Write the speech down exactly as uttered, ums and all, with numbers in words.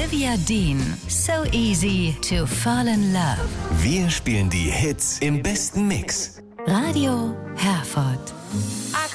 Olivia Dean, So Easy to Fall in Love. Wir spielen die Hits im besten Mix. Radio Herford. I